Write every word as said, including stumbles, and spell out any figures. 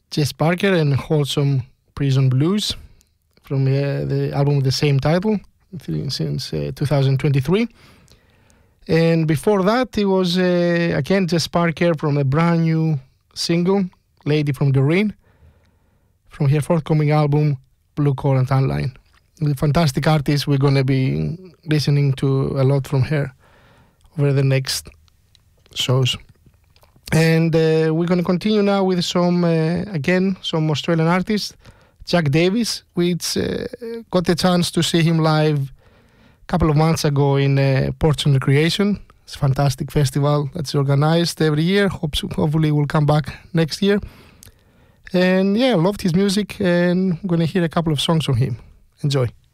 Jess Parker and Wholesome Prison Blues from uh, the album with the same title since uh, two thousand twenty-three. And before that, it was uh, again Jess Parker from a brand new single, Lady from the Rain, from her forthcoming album, Blue Collar Tan Line. The fantastic artist, we're going to be listening to a lot from her over the next shows. And uh, we're going to continue now with some, uh, again, some Australian artists. Jack Davis, which uh, got the chance to see him live a couple of months ago in uh, Ports and Recreation. It's a fantastic festival that's organized every year. Hope, hopefully we'll come back next year. And yeah, loved his music, and I'm going to hear a couple of songs from him. Enjoy.